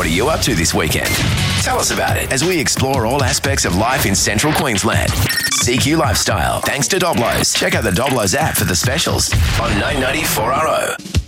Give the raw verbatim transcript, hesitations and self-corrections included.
What are you up to this weekend? Tell us about it as we explore all aspects of life in Central Queensland. C Q Lifestyle, thanks to Doblos. Check out the Doblos app for the specials on nine ninety four R O.